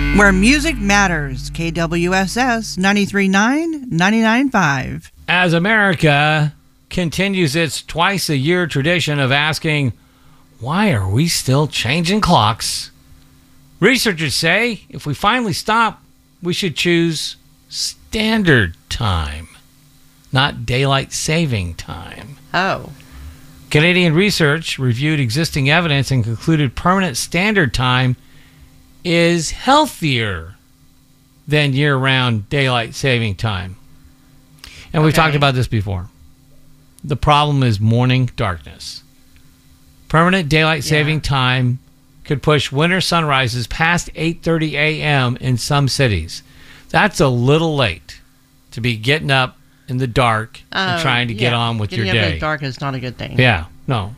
Where music matters. KWSS 93.9, 99.5. As America continues its twice-a-year tradition of asking, why are we still changing clocks? Researchers say if we finally stop, we should choose standard time, not daylight saving time. Oh. Canadian research reviewed existing evidence and concluded permanent standard time is healthier than year-round daylight saving time. And we've talked about this before. The problem is morning darkness. Permanent daylight saving time could push winter sunrises past 8:30 a.m. in some cities. That's a little late to be getting up in the dark and trying to get on with your day. Getting up in the dark is not a good thing. No.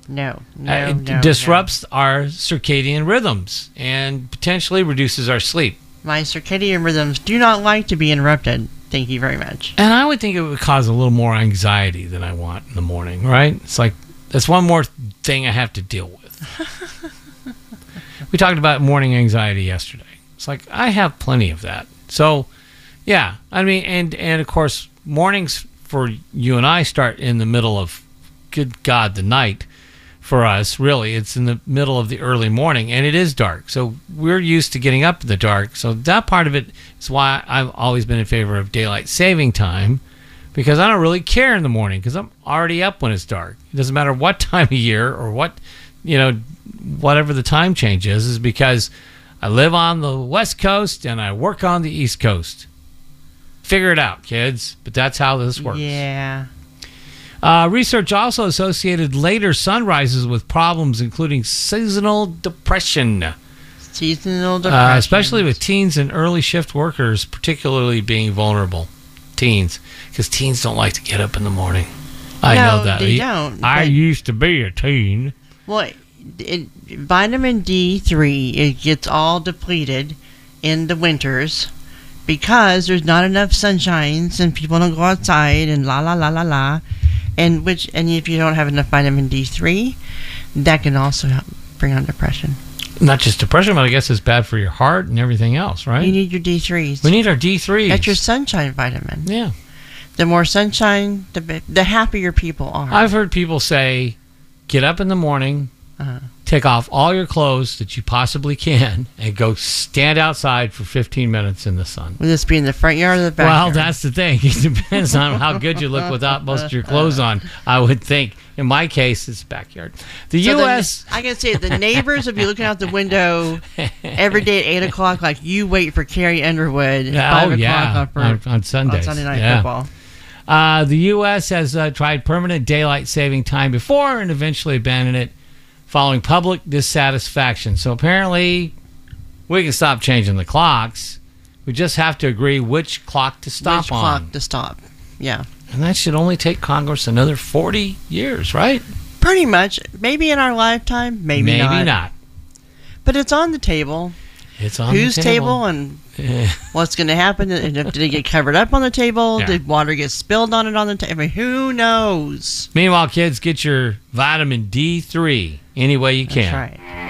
It disrupts our circadian rhythms and potentially reduces our sleep. My circadian rhythms do not like to be interrupted. Thank you very much. And I would think it would cause a little more anxiety than I want in the morning, right? It's like, that's one more thing I have to deal with. We talked about morning anxiety yesterday. It's like, I have plenty of that. So, yeah, I mean, and of course, mornings for you and I start in the middle of, good God, the night. For us, really, it's in the middle of the early morning, and it is dark. So we're used to getting up in the dark. So that part of it is why I've always been in favor of daylight saving time, because I don't really care in the morning because I'm already up when it's dark. It doesn't matter what time of year or what, whatever the time change is because I live on the West Coast and I work on the East Coast. Figure it out, kids. But that's how this works. Yeah. Research also associated later sunrises with problems including seasonal depression. Especially with teens and early shift workers, particularly being vulnerable. Teens. Because teens don't like to get up in the morning. I know that. They don't. I used to be a teen. Well, vitamin D3, it gets all depleted in the winters because there's not enough sunshines and people don't go outside and la la la la la. And if you don't have enough vitamin D3, that can also help bring on depression. Not just depression, but I guess it's bad for your heart and everything else, right? You need your D3s. We need our D3s. That's your sunshine vitamin. Yeah. The more sunshine, the happier people are. I've heard people say, get up in the morning, take off all your clothes that you possibly can, and go stand outside for 15 minutes in the sun. Will this be in the front yard or the backyard? Well, that's the thing. It depends on how good you look without most of your clothes on, I would think. In my case, it's backyard. The U.S. I can say the neighbors will be looking out the window every day at 8 o'clock like you wait for Carrie Underwood at 5 o'clock on Sundays. On Sunday Night Football. The U.S. has tried permanent daylight saving time before and eventually abandoned it following public dissatisfaction. So apparently, we can stop changing the clocks. We just have to agree which clock to stop on. Which clock to stop, yeah. And that should only take Congress another 40 years, right? Pretty much. Maybe in our lifetime, maybe not. Maybe not. But it's on the table. It's on Whose the table. And what's going to happen? Did it get covered up on the table? Yeah. Did water get spilled on it on the table? I mean, who knows? Meanwhile, kids, get your vitamin D3 any way you can. That's right.